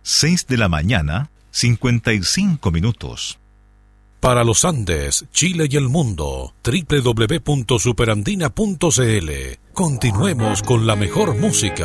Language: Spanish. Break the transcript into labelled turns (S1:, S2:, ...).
S1: 6 de la mañana, 55 minutos.
S2: Para los Andes, Chile y el mundo, www.superandina.cl. Continuemos con la mejor música.